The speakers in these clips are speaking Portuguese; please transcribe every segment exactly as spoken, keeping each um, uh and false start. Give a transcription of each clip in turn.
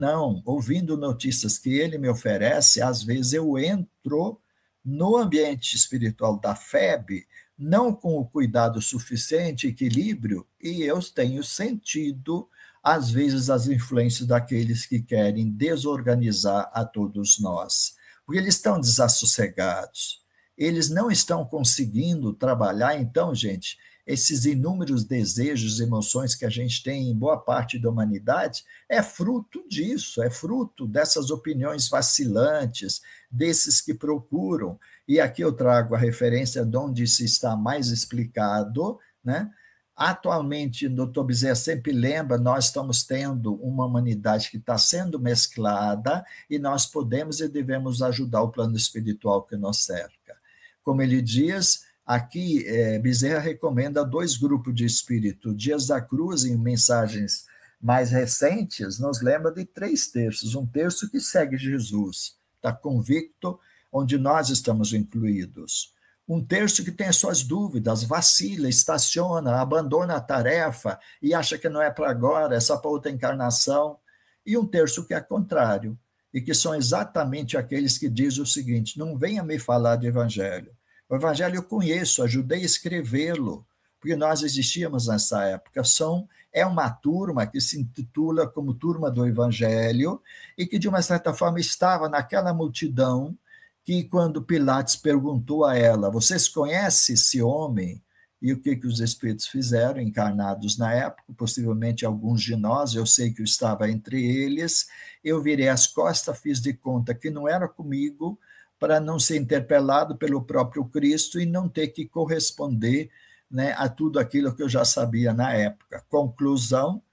não, ouvindo notícias que ele me oferece, às vezes eu entro no ambiente espiritual da F E B, não com o cuidado suficiente, equilíbrio, e eu tenho sentido, às vezes, as influências daqueles que querem desorganizar a todos nós, porque eles estão desassossegados, eles não estão conseguindo trabalhar. Então, gente, esses inúmeros desejos, emoções que a gente tem em boa parte da humanidade, é fruto disso, é fruto dessas opiniões vacilantes, desses que procuram. E aqui eu trago a referência de onde se está mais explicado, né? Atualmente, o doutor Bezerra sempre lembra, nós estamos tendo uma humanidade que está sendo mesclada e nós podemos e devemos ajudar o plano espiritual que nos cerca. Como ele diz, aqui é, Bezerra recomenda dois grupos de espírito. Dias da Cruz, em mensagens mais recentes, nos lembra de três terços. Um terço que segue Jesus, está convicto, onde nós estamos incluídos. Um terço que tem as suas dúvidas, vacila, estaciona, abandona a tarefa e acha que não é para agora, é só para outra encarnação. E um terço que é contrário, e que são exatamente aqueles que dizem o seguinte: não venha me falar de evangelho. O evangelho eu conheço, ajudei a escrevê-lo, porque nós existíamos nessa época. São, é uma turma que se intitula como Turma do Evangelho e que, de uma certa forma, estava naquela multidão que, quando Pilatos perguntou a ela: vocês conhecem esse homem? E o que, que os espíritos fizeram, encarnados na época, possivelmente alguns de nós, eu sei que eu estava entre eles, eu virei as costas, fiz de conta que não era comigo, para não ser interpelado pelo próprio Cristo e não ter que corresponder, né, a tudo aquilo que eu já sabia na época. Conclusão,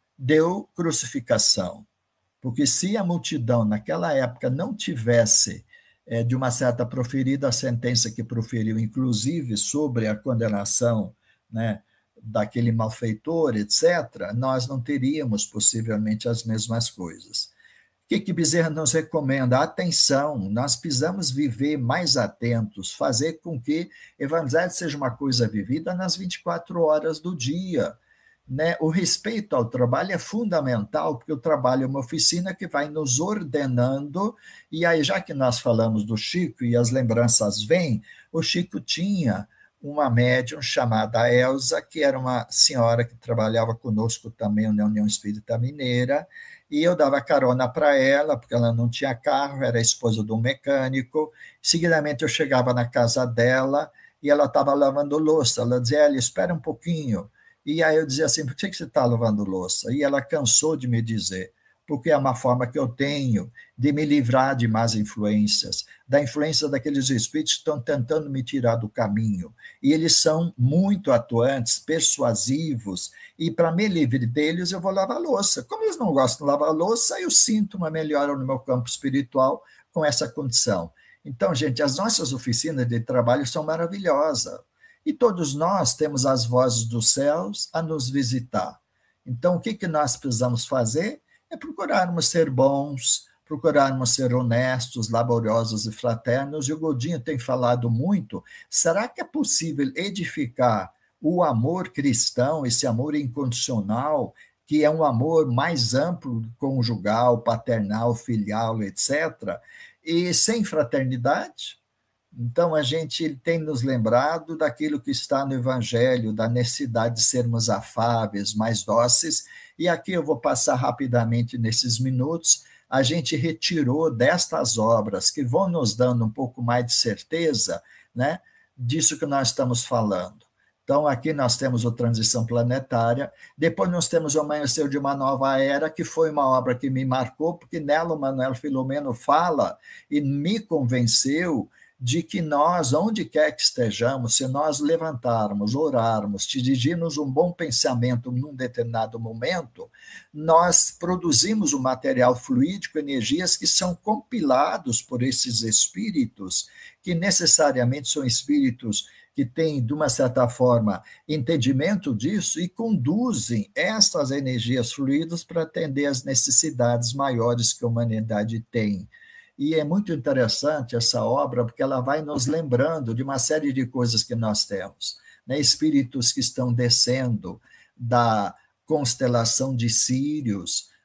deu crucificação. Porque se a multidão naquela época não tivesse, é, de uma certa, proferida a sentença que proferiu, inclusive sobre a condenação, né, daquele malfeitor, etcétera, nós não teríamos possivelmente as mesmas coisas. O que, que Bezerra nos recomenda? Atenção, nós precisamos viver mais atentos, fazer com que o evangelho seja uma coisa vivida nas vinte e quatro horas do dia. Né? O respeito ao trabalho é fundamental, porque o trabalho é uma oficina que vai nos ordenando, e aí, já que nós falamos do Chico e as lembranças vêm, o Chico tinha uma médium chamada Elza, que era uma senhora que trabalhava conosco também na União Espírita Mineira, e eu dava carona para ela, porque ela não tinha carro, era esposa de um mecânico. Seguidamente eu chegava na casa dela e ela estava lavando louça. Ela dizia: Elia, espera um pouquinho. E aí eu dizia assim: por que você está lavando louça? E ela cansou de me dizer: porque é uma forma que eu tenho de me livrar de más influências, da influência daqueles espíritos que estão tentando me tirar do caminho. E eles são muito atuantes, persuasivos, e para me livrar deles eu vou lavar louça. Como eles não gostam de lavar louça, eu sinto uma melhora no meu campo espiritual com essa condição. Então, gente, as nossas oficinas de trabalho são maravilhosas. E todos nós temos as vozes dos céus a nos visitar. Então, o que, que nós precisamos fazer? É procurarmos ser bons, procurarmos ser honestos, laboriosos e fraternos. E o Godinho tem falado muito: será que é possível edificar o amor cristão, esse amor incondicional, que é um amor mais amplo, conjugal, paternal, filial, etcétera, e sem fraternidade? Então, a gente tem nos lembrado daquilo que está no Evangelho, da necessidade de sermos afáveis, mais dóceis, e aqui eu vou passar rapidamente nesses minutos. A gente retirou destas obras, que vão nos dando um pouco mais de certeza, né, disso que nós estamos falando. Então, aqui nós temos o Transição Planetária, depois nós temos o Amanhecer de uma Nova Era, que foi uma obra que me marcou, porque nela o Manuel Filomeno fala e me convenceu de que nós, onde quer que estejamos, se nós levantarmos, orarmos, dirigirmos um bom pensamento num determinado momento, nós produzimos um material fluídico, energias que são compilados por esses espíritos, que necessariamente são espíritos que têm, de uma certa forma, entendimento disso e conduzem essas energias fluídas para atender às necessidades maiores que a humanidade tem. E é muito interessante essa obra, porque ela vai nos lembrando de uma série de coisas que nós temos, né? Espíritos que estão descendo da constelação de Sírios,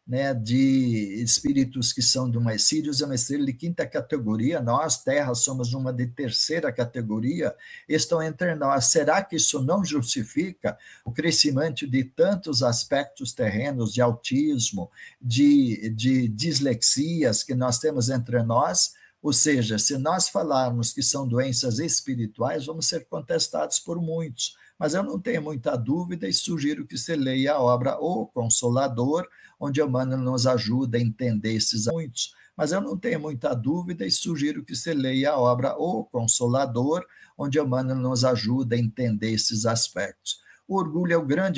né, de espíritos que são de uma... Sírius é uma estrela de quinta categoria, nós, Terra, somos uma de terceira categoria, estão entre nós. Será que isso não justifica o crescimento de tantos aspectos terrenos, de autismo, de, de dislexias que nós temos entre nós? Ou seja, se nós falarmos que são doenças espirituais, vamos ser contestados por muitos. Mas eu não tenho muita dúvida e sugiro que você leia a obra O Consolador, onde Emmanuel nos ajuda a entender esses muitos. Mas eu não tenho muita dúvida e sugiro que você leia a obra O Consolador, onde Emmanuel nos ajuda a entender esses aspectos. O orgulho é o grande